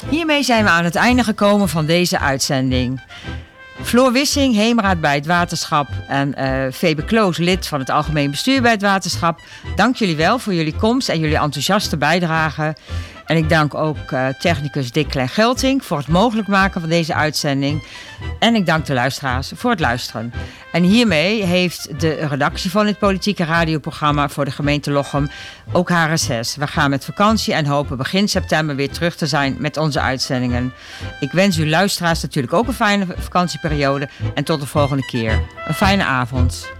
Hiermee zijn we aan het einde gekomen van deze uitzending. Floor Wissing, heemraad bij het waterschap en Febe Kloos, lid van het algemeen bestuur bij het waterschap. Dank jullie wel voor jullie komst en jullie enthousiaste bijdrage. En ik dank ook technicus Dick Klein-Gelting voor het mogelijk maken van deze uitzending. En ik dank de luisteraars voor het luisteren. En hiermee heeft de redactie van het politieke radioprogramma voor de gemeente Lochem ook haar reces. We gaan met vakantie en hopen begin september weer terug te zijn met onze uitzendingen. Ik wens uw luisteraars natuurlijk ook een fijne vakantieperiode en tot de volgende keer. Een fijne avond.